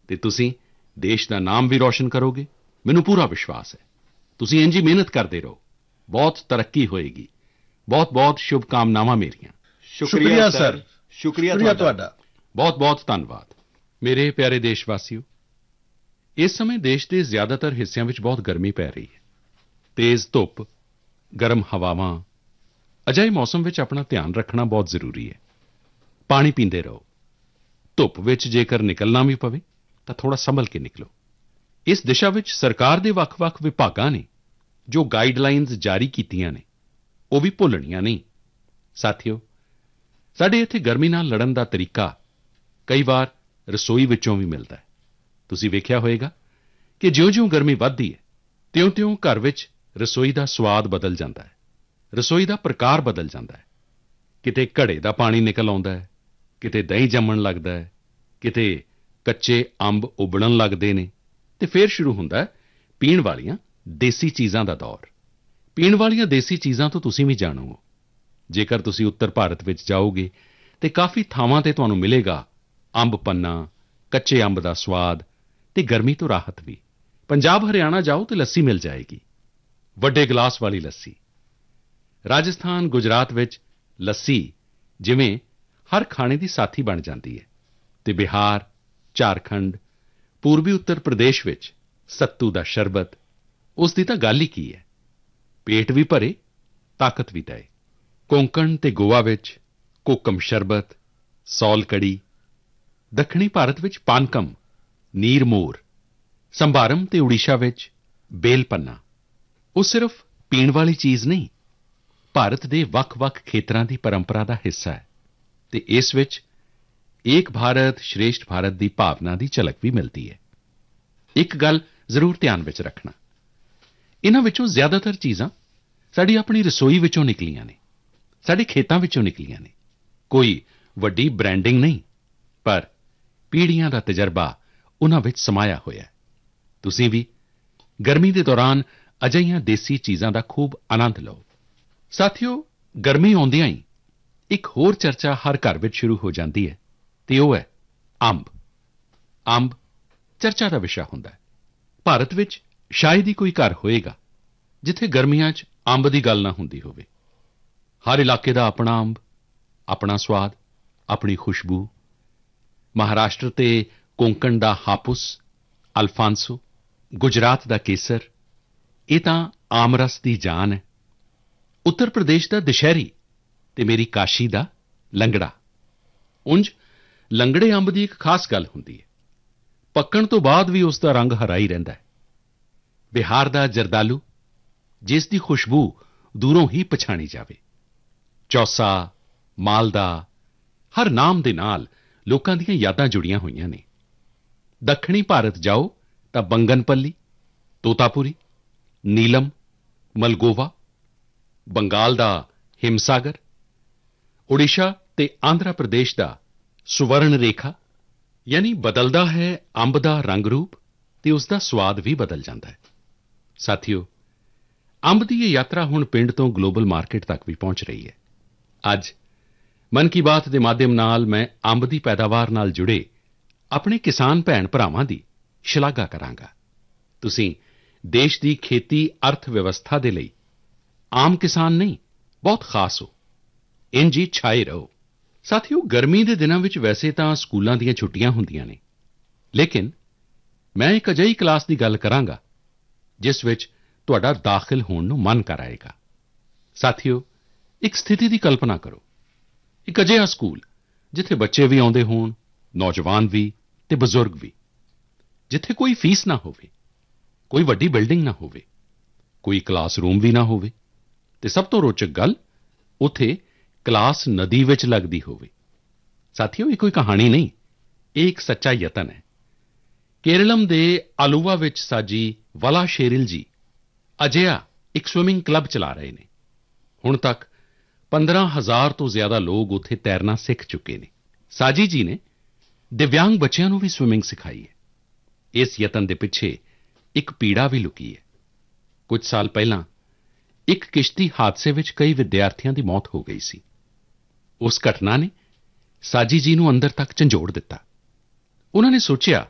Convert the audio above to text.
ਅਤੇ ਤੁਸੀਂ ਦੇਸ਼ ਦਾ ਨਾਮ ਵੀ ਰੌਸ਼ਨ ਕਰੋਗੇ। ਮੈਨੂੰ ਪੂਰਾ ਵਿਸ਼ਵਾਸ ਹੈ। ਤੁਸੀਂ ਇੰਝ ਹੀ ਮਿਹਨਤ ਕਰਦੇ ਰਹੋ। ਬਹੁਤ ਤਰੱਕੀ ਹੋਏਗੀ। ਬਹੁਤ ਸ਼ੁਭਕਾਮਨਾਵਾਂ ਮੇਰੀਆਂ। ਸ਼ੁਕਰੀਆ ਸਰ। ਸ਼ੁਕਰੀਆ ਤੁਹਾਡਾ। ਬਹੁਤ ਧੰਨਵਾਦ। ਮੇਰੇ ਪਿਆਰੇ ਦੇਸ਼ ਵਾਸੀਓ, ਇਸ ਸਮੇਂ ਦੇਸ਼ ਦੇ ਜ਼ਿਆਦਾਤਰ ਹਿੱਸਿਆਂ ਵਿੱਚ ਬਹੁਤ ਗਰਮੀ ਪੈ ਰਹੀ ਹੈ। ਤੇਜ਼ ਧੁੱਪ, ਗਰਮ ਹਵਾਵਾਂ, ਅਜਿਹੇ ਮੌਸਮ ਵਿੱਚ ਆਪਣਾ ਧਿਆਨ ਰੱਖਣਾ ਬਹੁਤ ਜ਼ਰੂਰੀ ਹੈ। ਪਾਣੀ ਪੀਂਦੇ ਰਹੋ। ਧੁੱਪ ਵਿੱਚ ਜੇਕਰ ਨਿਕਲਣਾ ਵੀ ਪਵੇ ਤਾਂ ਥੋੜ੍ਹਾ ਸੰਭਲ ਕੇ ਨਿਕਲੋ। ਇਸ ਦਿਸ਼ਾ ਵਿੱਚ ਸਰਕਾਰ ਦੇ ਵੱਖ-ਵੱਖ ਵਿਭਾਗਾਂ ਨੇ ਜੋ ਗਾਈਡਲਾਈਨਜ਼ ਜਾਰੀ ਕੀਤੀਆਂ ਨੇ, ਉਹ ਵੀ ਭੁੱਲਣੀਆਂ ਨਹੀਂ। ਸਾਥੀਓ, ਸਾਡੇ ਇੱਥੇ ਗਰਮੀ ਨਾਲ ਲੜਨ ਦਾ ਤਰੀਕਾ ਕਈ ਵਾਰ ਰਸੋਈ ਵਿੱਚੋਂ ਵੀ ਮਿਲਦਾ ਹੈ। ਤੁਸੀਂ ਵੇਖਿਆ ਹੋਵੇਗਾ ਕਿ ਜਿਉਂ-ਜਿਉਂ ਗਰਮੀ ਵੱਧਦੀ ਹੈ, ਤਿਉਂ-ਤਿਉਂ ਘਰ ਵਿੱਚ ਰਸੋਈ ਦਾ ਸੁਆਦ ਬਦਲ ਜਾਂਦਾ ਹੈ, ਰਸੋਈ ਦਾ ਪ੍ਰਕਾਰ ਬਦਲ ਜਾਂਦਾ ਹੈ। ਕਿਤੇ ਘੜੇ ਦਾ ਪਾਣੀ ਨਿਕਲ ਆਉਂਦਾ ਹੈ, ਕਿਤੇ ਦਹੀਂ ਜੰਮਣ ਲੱਗਦਾ ਹੈ, ਕਿਤੇ ਕੱਚੇ ਅੰਬ ਉਬਲਣ ਲੱਗਦੇ ਨੇ ਅਤੇ ਫਿਰ ਸ਼ੁਰੂ ਹੁੰਦਾ ਹੈ ਪੀਣ ਵਾਲੀਆਂ ਦੇਸੀ ਚੀਜ਼ਾਂ ਦਾ ਦੌਰ। ਪੀਣ ਵਾਲੀਆਂ ਦੇਸੀ ਚੀਜ਼ਾਂ ਤੋਂ ਤੁਸੀਂ ਵੀ ਜਾਣੂ ਹੋ। ਜੇਕਰ ਤੁਸੀਂ ਉੱਤਰ ਭਾਰਤ ਵਿੱਚ ਜਾਓਗੇ ਤਾਂ ਕਾਫੀ ਥਾਵਾਂ ਤੇ ਤੁਹਾਨੂੰ ਮਿਲੇਗਾ ਅੰਬ ਪੰਨਾ, ਕੱਚੇ ਅੰਬ ਦਾ ਸਵਾਦ ਅਤੇ ਗਰਮੀ ਤੋਂ ਰਾਹਤ ਵੀ। ਪੰਜਾਬ ਹਰਿਆਣਾ ਜਾਓ ਤਾਂ ਲੱਸੀ ਮਿਲ ਜਾਏਗੀ, ਵੱਡੇ ਗਲਾਸ ਵਾਲੀ ਲੱਸੀ। ਰਾਜਸਥਾਨ, ਗੁਜਰਾਤ ਵਿੱਚ ਲੱਸੀ ਜਿਵੇਂ ਹਰ ਖਾਣੇ ਦੀ ਸਾਥੀ ਬਣ ਜਾਂਦੀ ਹੈ ਅਤੇ ਬਿਹਾਰ, ਝਾਰਖੰਡ, ਪੂਰਬੀ ਉੱਤਰ ਪ੍ਰਦੇਸ਼ ਵਿੱਚ ਸੱਤੂ ਦਾ ਸ਼ਰਬਤ, ਉਸ ਦੀ ਤਾਂ ਗੱਲ ਹੀ ਕੀ ਹੈ। ਪੇਟ ਵੀ ਭਰੇ, ਤਾਕਤ ਵੀ ਦਏ। ਕੋਂਕਣ ਅਤੇ ਗੋਆ ਵਿੱਚ ਕੋਕਮ ਸ਼ਰਬਤ, ਸੌਲ ਕੜੀ। ਦੱਖਣੀ ਭਾਰਤ ਵਿੱਚ ਪਾਨਕਮ, ਨੀਰ ਮੋਰ। ਸੰਭਾਰਮ ਅਤੇ ਓਡੀਸ਼ਾ ਵਿੱਚ ਬੇਲ ਪੰਨਾ। ਉਹ ਸਿਰਫ ਪੀਣ ਵਾਲੀ ਚੀਜ਼ ਨਹੀਂ, ਭਾਰਤ ਦੇ ਵੱਖ-ਵੱਖ ਖੇਤਰਾਂ ਦੀ ਪਰੰਪਰਾ ਦਾ ਹਿੱਸਾ ਹੈ ਅਤੇ ਇਸ ਵਿੱਚ ਏਕ ਭਾਰਤ ਸ਼੍ਰੇਸ਼ਠ ਭਾਰਤ ਦੀ ਭਾਵਨਾ ਦੀ ਝਲਕ ਵੀ ਮਿਲਦੀ ਹੈ। ਇੱਕ ਗੱਲ ਜ਼ਰੂਰ ਧਿਆਨ ਵਿੱਚ ਰੱਖਣਾ, ਇਨ੍ਹਾਂ ਵਿੱਚੋਂ ਜ਼ਿਆਦਾਤਰ ਚੀਜ਼ਾਂ ਸਾਡੀ ਆਪਣੀ ਰਸੋਈ ਵਿੱਚੋਂ ਨਿਕਲੀਆਂ ਨੇ, ਸਾਡੇ ਖੇਤਾਂ ਵਿੱਚੋਂ ਨਿਕਲੀਆਂ ਨੇ। ਕੋਈ ਵੱਡੀ ਬ੍ਰੈਂਡਿੰਗ ਨਹੀਂ, ਪਰ ਪੀੜ੍ਹੀਆਂ ਦਾ ਤਜਰਬਾ ਉਨ੍ਹਾਂ ਵਿੱਚ ਸਮਾਇਆ ਹੋਇਆ ਹੈ। ਤੁਸੀਂ ਵੀ ਗਰਮੀ ਦੇ ਦੌਰਾਨ ਅਜਿਹੀਆਂ ਦੇਸੀ ਚੀਜ਼ਾਂ ਦਾ ਖੂਬ ਆਨੰਦ ਲਓ। ਸਾਥੀਓ, ਗਰਮੀ ਆਉਂਦਿਆਂ ਹੀ ਇੱਕ ਹੋਰ ਚਰਚਾ ਹਰ ਘਰ ਵਿੱਚ ਸ਼ੁਰੂ ਹੋ ਜਾਂਦੀ ਹੈ ਅਤੇ ਉਹ ਹੈ ਅੰਬ। ਅੰਬ ਚਰਚਾ ਦਾ ਵਿਸ਼ਾ ਹੁੰਦਾ ਹੈ। ਭਾਰਤ ਵਿੱਚ ਸ਼ਾਇਦ ਹੀ ਕੋਈ ਘਰ ਹੋਵੇਗਾ ਜਿੱਥੇ ਗਰਮੀਆਂ 'ਚ ਅੰਬ ਦੀ ਗੱਲ ਨਾ ਹੁੰਦੀ ਹੋਵੇ। ਹਰ ਇਲਾਕੇ ਦਾ ਆਪਣਾ ਅੰਬ, ਆਪਣਾ ਸਵਾਦ, ਆਪਣੀ ਖੁਸ਼ਬੂ। ਮਹਾਰਾਸ਼ਟਰ ਅਤੇ ਕੋਂਕਣ ਦਾ ਹਾਪੁਸ, ਅਲਫਾਂਸੋ, ਗੁਜਰਾਤ ਦਾ ਕੇਸਰ, ਇਹ ਤਾਂ ਆਮ ਰਸ ਦੀ ਜਾਨ ਹੈ। ਉੱਤਰ ਪ੍ਰਦੇਸ਼ ਦਾ ਦੁਸ਼ਹਿਰੀ ਅਤੇ ਮੇਰੀ ਕਾਸ਼ੀ ਦਾ ਲੰਗੜਾ। ਉਂਝ ਲੰਗੜੇ ਅੰਬ ਦੀ ਇੱਕ ਖਾਸ ਗੱਲ ਹੁੰਦੀ ਹੈ, ਪੱਕਣ ਤੋਂ ਬਾਅਦ ਵੀ ਉਸ ਦਾ ਰੰਗ ਹਰਾ ਹੀ ਰਹਿੰਦਾ ਹੈ। ਬਿਹਾਰ ਦਾ ਜਰਦਾਲੂ, ਜਿਸ ਦੀ ਖੁਸ਼ਬੂ ਦੂਰੋਂ ਹੀ ਪਛਾਣੀ ਜਾਵੇ। ਚੌਸਾ, ਮਾਲਦਾ, ਹਰ ਨਾਮ ਦੇ ਨਾਲ ਲੋਕਾਂ ਦੀਆਂ ਯਾਦਾਂ ਜੁੜੀਆਂ ਹੋਈਆਂ ਨੇ। ਦੱਖਣੀ ਭਾਰਤ ਜਾਓ ਤਾਂ ਬੰਗਨਪੱਲੀ, ਤੋਤਾਪੁਰੀ, ਨੀਲਮ, ਮਲਗੋਵਾ। ਬੰਗਾਲ ਦਾ ਹਿਮਸਾਗਰ, ਓਡੀਸ਼ਾ ਅਤੇ ਆਂਧਰਾ ਪ੍ਰਦੇਸ਼ ਦਾ ਸੁਵਰਣ ਰੇਖਾ। ਯਾਨੀ ਬਦਲਦਾ ਹੈ ਅੰਬ ਦਾ ਰੰਗ ਰੂਪ ਅਤੇ ਉਸ ਦਾ ਸਵਾਦ ਵੀ ਬਦਲ ਜਾਂਦਾ ਹੈ। ਸਾਥੀਓ, ਅੰਬ ਦੀ ਇਹ ਯਾਤਰਾ ਹੁਣ ਪਿੰਡ ਤੋਂ ਗਲੋਬਲ ਮਾਰਕੀਟ ਤੱਕ ਵੀ ਪਹੁੰਚ ਰਹੀ ਹੈ। ਅੱਜ ਮਨ ਕੀ ਬਾਤ ਦੇ ਮਾਧਿਅਮ ਨਾਲ ਮੈਂ ਅੰਬ ਦੀ ਪੈਦਾਵਾਰ ਨਾਲ ਜੁੜੇ ਆਪਣੇ ਕਿਸਾਨ ਭੈਣ-ਭਰਾਵਾਂ ਦੀ ਸ਼ਲਾਘਾ ਕਰਾਂਗਾ। ਤੁਸੀਂ ਦੇਸ਼ ਦੀ ਖੇਤੀ ਅਰਥ ਵਿਵਸਥਾ ਦੇ ਲਈ ਆਮ ਕਿਸਾਨ ਨਹੀਂ, ਬਹੁਤ ਖਾਸ ਹੋ। ਇੰਝ ਹੀ ਛਾਏ ਰਹੋ। ਸਾਥੀਓ, ਗਰਮੀ ਦੇ ਦਿਨਾਂ ਵਿੱਚ ਵੈਸੇ ਤਾਂ ਸਕੂਲਾਂ ਦੀਆਂ ਛੁੱਟੀਆਂ ਹੁੰਦੀਆਂ ਨੇ, ਲੇਕਿਨ ਮੈਂ ਇੱਕ ਅਜਿਹੀ ਕਲਾਸ ਦੀ ਗੱਲ ਕਰਾਂਗਾ ਜਿਸ ਵਿੱਚ ਤੁਹਾਡਾ ਦਾਖਲ ਹੋਣ ਨੂੰ ਮਨ ਕਰ ਆਏਗਾ। ਸਾਥੀਓ, ਇੱਕ ਸਥਿਤੀ ਦੀ ਕਲਪਨਾ ਕਰੋ, ਇੱਕ ਅਜਿਹਾ ਸਕੂਲ ਜਿੱਥੇ ਬੱਚੇ ਵੀ ਆਉਂਦੇ ਹੋਣ, ਨੌਜਵਾਨ ਵੀ ਅਤੇ ਬਜ਼ੁਰਗ ਵੀ, ਜਿੱਥੇ ਕੋਈ ਫੀਸ ਨਾ ਹੋਵੇ, ਕੋਈ ਵੱਡੀ ਬਿਲਡਿੰਗ ਨਾ ਹੋਵੇ, ਕੋਈ ਕਲਾਸਰੂਮ ਵੀ ਨਾ ਹੋਵੇ ਅਤੇ ਸਭ ਤੋਂ ਰੋਚਕ ਗੱਲ, ਉੱਥੇ ਕਲਾਸ ਨਦੀ ਵਿੱਚ ਲੱਗਦੀ ਹੋਵੇ। ਸਾਥੀਓ, ਇਹ ਕੋਈ ਕਹਾਣੀ ਨਹੀਂ, ਇਹ ਇੱਕ ਸੱਚਾ ਯਤਨ ਹੈ। ਕੇਰਲਮ ਦੇ ਆਲੂਵਾ ਵਿੱਚ ਸਾਜੀ ਵਲਾਸ਼ੇਰਿਲ ਜੀ ਅਜਿਹਾ ਇੱਕ ਸਵਿਮਿੰਗ ਕਲੱਬ ਚਲਾ ਰਹੇ ਨੇ। ਹੁਣ ਤੱਕ 15,000 ਤੋਂ ਜ਼ਿਆਦਾ ਲੋਕ ਉੱਥੇ ਤੈਰਨਾ ਸਿੱਖ ਚੁੱਕੇ ਨੇ। ਸਾਜੀ ਜੀ ਨੇ ਦਿਵਿਆਂਗ ਬੱਚਿਆਂ ਨੂੰ ਵੀ ਸਵਿਮਿੰਗ ਸਿਖਾਈ ਹੈ। ਇਸ ਯਤਨ ਦੇ ਪਿੱਛੇ ਇੱਕ ਪੀੜਾ ਵੀ ਲੁਕੀ ਹੈ। ਕੁਝ ਸਾਲ ਪਹਿਲਾਂ ਇੱਕ ਕਿਸ਼ਤੀ ਹਾਦਸੇ ਵਿੱਚ ਕਈ ਵਿਦਿਆਰਥੀਆਂ ਦੀ ਮੌਤ ਹੋ ਗਈ ਸੀ। ਉਸ ਘਟਨਾ ਨੇ ਸਾਜੀ ਜੀ ਨੂੰ ਅੰਦਰ ਤੱਕ ਝੰਜੋੜ ਦਿੱਤਾ। ਉਨ੍ਹਾਂ ਨੇ ਸੋਚਿਆ